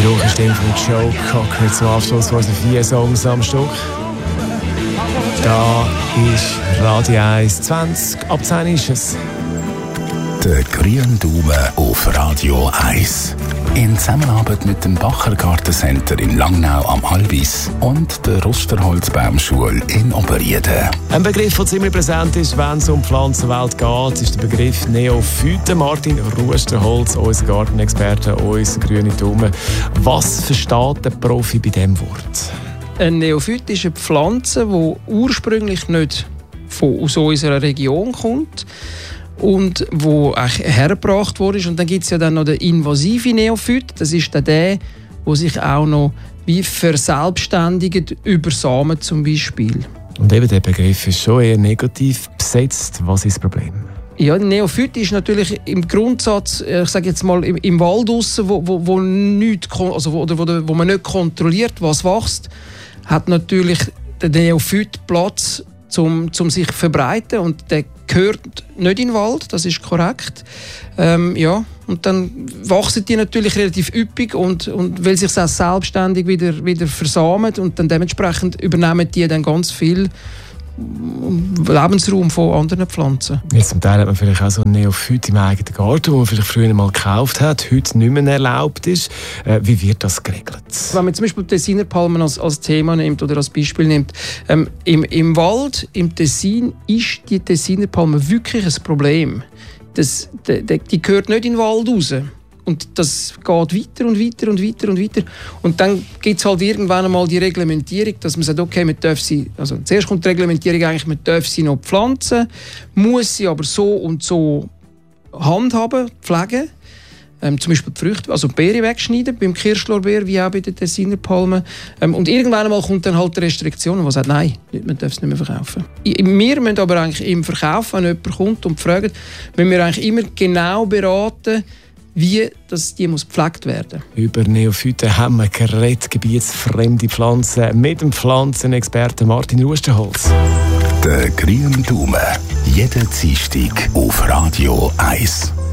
rauche Stimme von Joe Cocker zum Abschluss von 4 Songs am Stück. Da ist Radio 1, 20 ab 10 ist es. Der grüne Daumen auf Radio 1. In Zusammenarbeit mit dem Bacher Gartencenter in Langnau am Albis und der Rusterholzbaumschule in Oberrieden. Ein Begriff, der ziemlich präsent ist, wenn es um die Pflanzenwelt geht, ist der Begriff Neophyte. Martin Rusterholz, unser Gartenexperte, unser grüne Daumen. Was versteht der Profi bei diesem Wort? Ein Neophyt ist eine Pflanze, die ursprünglich nicht aus unserer Region kommt und wo hergebracht wurde. Und dann gibt es ja dann noch den invasiven Neophyt. Das ist der, der sich auch noch wie verselbstständigt über Samen zum Beispiel. Und eben der Begriff ist schon eher negativ besetzt. Was ist das Problem? Ja, Neophyt ist natürlich im Grundsatz, ich sage jetzt mal, im Wald draussen, wo man nicht kontrolliert, was wächst, hat natürlich der Neophyt Platz, um sich zu verbreiten. Und der gehört nicht in den Wald, das ist korrekt. Und dann wachsen die natürlich relativ üppig und weil sich auch selbstständig wieder versamen und dann dementsprechend übernehmen die dann ganz viel Lebensraum von anderen Pflanzen. Jetzt zum Teil hat man vielleicht auch so einen Neophyt im eigenen Garten, den man vielleicht früher mal gekauft hat, heute nicht mehr erlaubt ist. Wie wird das geregelt? Wenn man zum Beispiel die Tessinerpalmen als Thema nimmt oder als Beispiel nimmt, im Wald, im Tessin, ist die Tessinerpalme wirklich ein Problem. Die gehört nicht in den Wald raus. Und das geht weiter und weiter und weiter und weiter. Und dann gibt es halt irgendwann einmal die Reglementierung, dass man sagt, okay, man darf sie, also zuerst kommt die Reglementierung eigentlich, man darf sie noch pflanzen, muss sie aber so und so handhaben, pflegen. Zum Beispiel die Früchte, also die Beere wegschneiden, beim Kirschlorbeer wie auch bei den Tessinerpalmen. Und irgendwann einmal kommt dann halt die Restriktion, die sagt, nein, man darf es nicht mehr verkaufen. Wir müssen aber eigentlich im Verkauf, wenn jemand kommt und fragt, müssen wir eigentlich immer genau beraten, wie die muss gepflegt werden. Über Neophyten haben wir geredet, gebietsfremde Pflanzen mit dem Pflanzenexperten Martin Rusterholz. Der grüne Daumen, jeden Dienstag auf Radio 1.